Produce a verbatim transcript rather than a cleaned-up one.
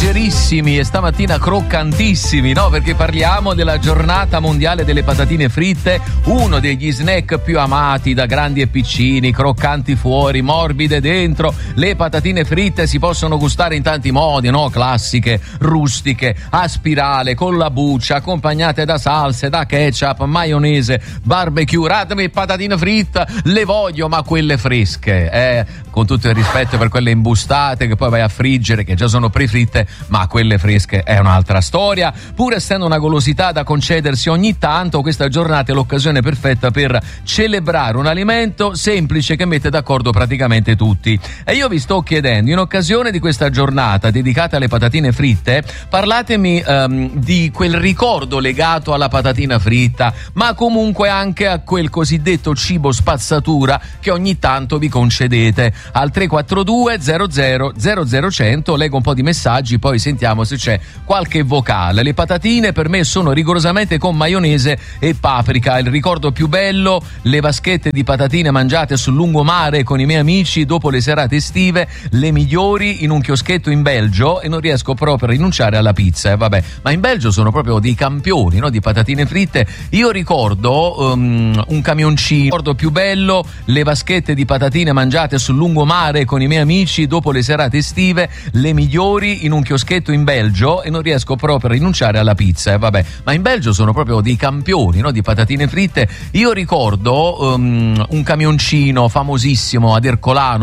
leggerissimi e stamattina croccantissimi, no? Perché parliamo della giornata mondiale delle patatine fritte, uno degli snack più amati da grandi e piccini, croccanti fuori, morbide dentro. Le patatine fritte si possono gustare in tanti modi, no? Classiche, rustiche, a spirale, con la buccia, accompagnate da salse, da ketchup, maionese, barbecue. Ratemi patatine fritte, le voglio, ma quelle fresche, eh? Con tutto il rispetto per quelle imbustate che poi vai a friggere, che già sono prefritte, ma quelle fresche è un'altra storia. Pur essendo una golosità da concedersi ogni tanto, questa giornata è l'occasione perfetta per celebrare un alimento semplice che mette d'accordo praticamente tutti. E io vi sto chiedendo, in occasione di questa giornata dedicata alle patatine fritte, parlatemi um, di quel ricordo legato alla patatina fritta, ma comunque anche a quel cosiddetto cibo spazzatura che ogni tanto vi concedete. Al tre quattro due zero zero zero zero cento leggo un po' di messaggi, poi sentiamo se c'è qualche vocale. Le patatine per me sono rigorosamente con maionese e paprika. Il ricordo più bello, le vaschette di patatine mangiate sul lungomare con i miei amici dopo le serate estive, le migliori in un chioschetto in Belgio, e non riesco proprio a rinunciare alla pizza. Eh, vabbè, ma in Belgio sono proprio dei campioni, no, di patatine fritte. Io ricordo um, un camioncino, il ricordo più bello, le vaschette di patatine mangiate sul lungomare con i miei amici dopo le serate estive, le migliori in un chioschetto in Belgio, e non riesco proprio a rinunciare alla pizza. Eh, vabbè, ma in Belgio sono proprio dei campioni, no, di patatine fritte. Io ricordo um, un camioncino famosissimo ad Ercolano